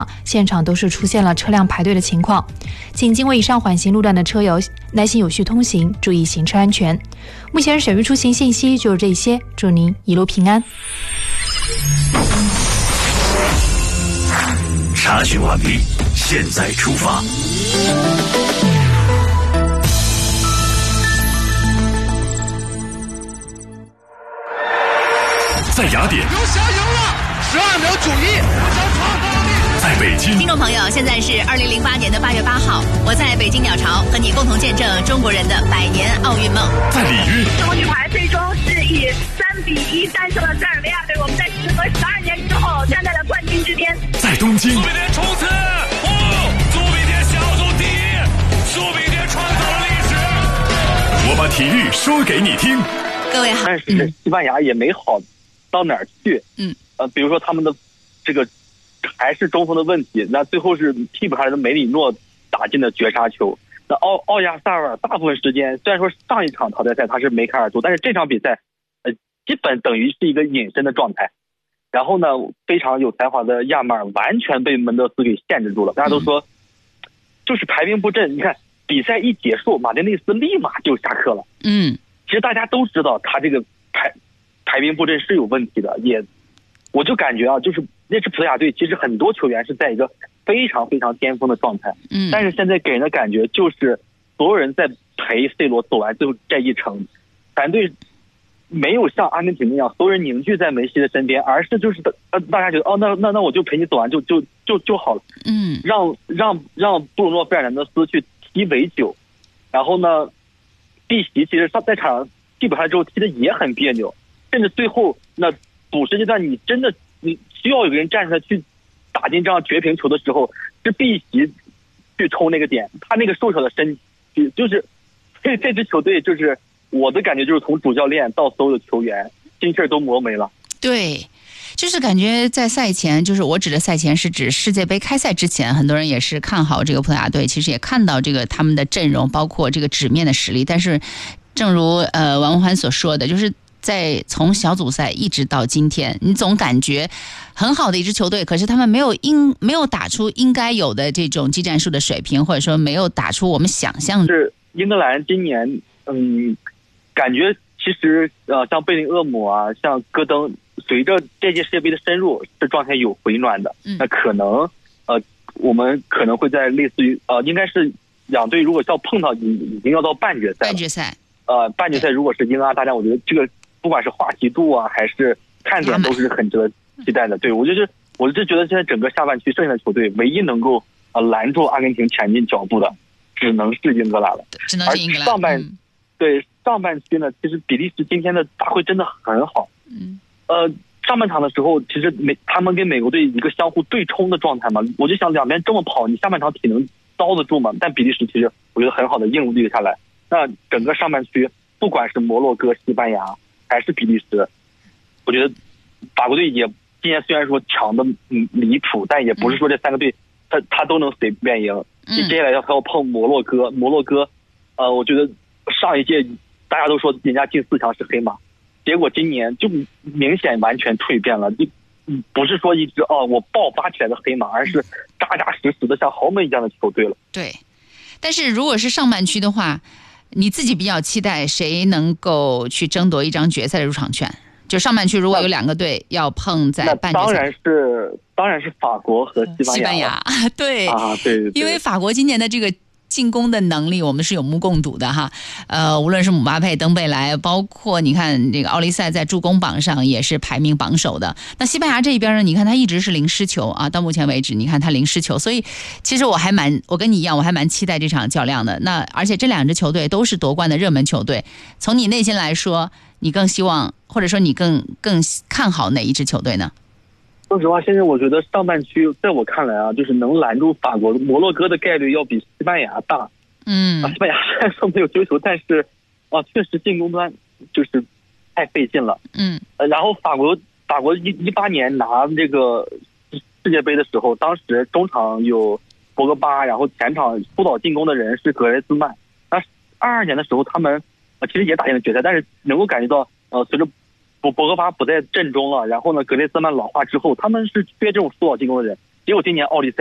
现场都是出现了车辆排队的情况，请经过以上缓行路段的车友耐心有序通行，注意行车安全。目前省域出行信息就是这些，祝您一路平安。 查询完毕，现在出发。在雅典， 刘翔赢了，12秒91，刘翔创造了历史。 在北京， 听众朋友，现在是2008年的8月8号，我在北京鸟巢和你共同见证中国人的100年奥运梦。 在里约， 中国女排最终是以3-1战胜了塞尔维亚队，我们在时隔12年之后站在了冠军之巅。 在东京， 苏炳添冲刺，苏炳添小组第一，苏炳添创造了历史。 我把体育说给你听。 各位好， 但是西班牙也没好到哪儿去，比如说他们的这个还是中锋的问题，那最后是替补上来的梅里诺打进了绝杀球。那奥亚萨尔大部分时间虽然说上一场淘汰赛他是梅开二度，但是这场比赛基本等于是一个隐身的状态。然后呢，非常有才华的亚马尔完全被门德斯给限制住了。大家都说就是排兵布阵，你看比赛一结束，马丁内斯立马就下课了。其实大家都知道他这个排兵布阵是有问题的，我就感觉啊，就是那支葡萄牙队其实很多球员是在一个非常非常巅峰的状态，但是现在给人的感觉就是所有人在陪 C 罗走完最后这一程，团队没有像阿根廷那样所有人凝聚在梅西的身边，而是就是大家觉得那我就陪你走完就好了。让布鲁诺费尔南德斯去踢尾9，然后呢碧玺其实在场上替补下来之后踢的也很别扭，甚至最后那补时阶段你需要有个人站出来去打进这样绝平球的时候，是碧玺去冲那个点，他那个瘦小的身体就是这支球队就是我的感觉就是从主教练到所有的球员心气儿都磨没了。 对，就是感觉在赛前，就是我指的赛前是指世界杯开赛之前，很多人也是看好这个葡萄牙队，其实也看到这个他们的阵容，包括这个纸面的实力。但是正如王文欢所说的，就是在从小组赛一直到今天，你总感觉很好的一支球队，可是他们没有打出应该有的这种技战术的水平，或者说没有打出我们想象的。 是英格兰今年感觉其实像贝林厄姆啊，像戈登，随着这届世界杯的深入，这状态有回暖的。那可能我们可能会在类似于应该是两队如果要碰到已经要到半决赛。半决赛如果是英阿大战，我觉得这个不管是话题度啊还是看点都是很值得期待的。对，我就觉得现在整个下半区剩下的球队唯一能够拦住阿根廷前进脚步的只能是英格兰了。 只能是英格兰。 上半区呢，其实比利时今天的发挥真的很好。上半场的时候，其实他们跟美国队一个相互对冲的状态嘛，我就想两边这么跑，你下半场体能遭得住吗？但比利时其实我觉得很好的应对下来。那整个上半区，不管是摩洛哥、西班牙还是比利时，我觉得法国队也今年虽然说强的离谱，但也不是说这3个队他都能随便赢。接下来要碰摩洛哥，我觉得上一届大家都说人家进4强是黑马，结果今年就明显完全蜕变了，不是说一支我爆发起来的黑马，而是扎扎实实的像豪门一样的球队了。 对，但是如果是上半区的话，你自己比较期待谁能够去争夺一张决赛的入场券？就上半区如果有2个队要碰在半决赛， 当然是法国和西班牙。 对对， 因为法国今年的这个进攻的能力我们是有目共睹的哈，无论是姆巴佩、登贝莱，包括你看这个奥利塞在助攻榜上也是排名榜首的。那西班牙这一边呢，你看他一直是零失球啊，到目前为止你看他零失球，所以其实我跟你一样，我还蛮期待这场较量的。那而且这2支球队都是夺冠的热门球队，从你内心来说，你更希望或者说你更看好哪一支球队呢？ 说实话，现在我觉得上半区在我看来啊，就是能拦住法国、摩洛哥的概率要比西班牙大。西班牙虽然说没有丢球，但是确实进攻端就是太费劲了。然后法国18年拿这个世界杯的时候，当时中场有博格巴，然后前场主导进攻的人是格雷兹曼。那22年的时候，他们其实也打进了决赛，但是能够感觉到随着博格巴不在阵中了，然后呢，格雷兹曼老化之后，他们是缺这种主导进攻的人。 结果今年奥利赛